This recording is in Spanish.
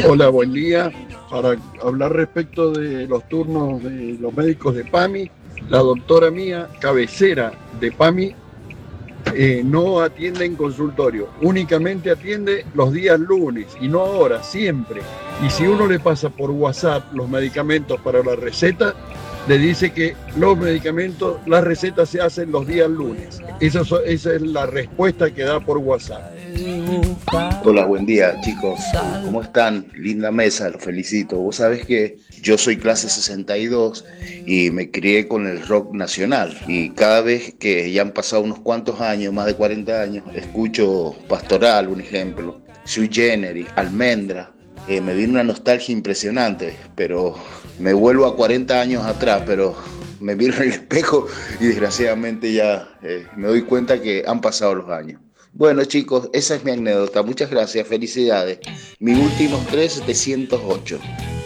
Hola, buen día. Para hablar respecto de los turnos de los médicos de PAMI, la doctora mía, cabecera de PAMI, no atiende en consultorio, únicamente atiende los días lunes y no ahora, siempre. Y si uno le pasa por WhatsApp los medicamentos para la receta, le dice que los medicamentos, las recetas se hacen los días lunes. Esa es la respuesta que da por WhatsApp. Hola, buen día, chicos. ¿Cómo están? Linda mesa, los felicito. Vos sabés que yo soy clase 62 y me crié con el rock nacional. Y cada vez que ya han pasado unos cuantos años, más de 40 años, escucho Pastoral, un ejemplo, Sui Generis, Almendra. Me viene una nostalgia impresionante, pero me vuelvo a 40 años atrás, pero me miro en el espejo y desgraciadamente ya me doy cuenta que han pasado los años. Bueno, chicos, esa es mi anécdota. Muchas gracias, felicidades. Mi últimos tres, 708.